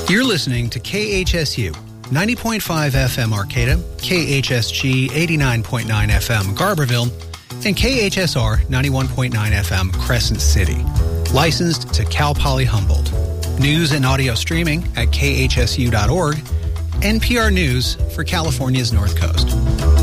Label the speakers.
Speaker 1: You're listening to KHSU 90.5 FM Arcata, KHSG 89.9 FM Garberville, and KHSR 91.9 FM Crescent City. Licensed to Cal Poly Humboldt. News and audio streaming at khsu.org. NPR News for California's North Coast.